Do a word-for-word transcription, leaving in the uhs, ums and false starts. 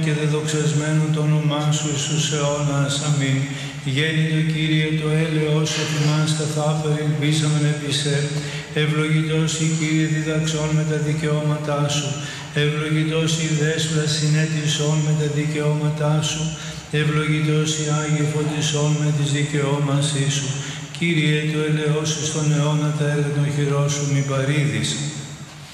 και δεδοξασμένο το όνομά σου εις τους αιώνας. Αμήν. Γέννητο Κύριε το έλεος σου θυμάς καθάπερ ελπίσαμεν επί σε. Ευλογητός η Κύριε διδαξών με τα δικαιώματά σου. Ευλογητός η δέσπρα συνέτησών με τα δικαιώματά σου. Ευλογητός η Άγιε φωτισών με τις δικαιώμασή σου. Κύριε το έλεος σου στον αιώνα τα έργα των χειρών σου μη παρήδεις.